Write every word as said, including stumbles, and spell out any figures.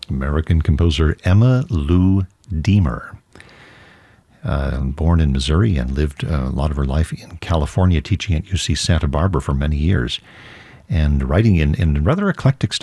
American composer Emma Lou Deemer. Uh, born in Missouri and lived uh, a lot of her life in California, teaching at U C Santa Barbara for many years, and writing in, in rather eclectic style.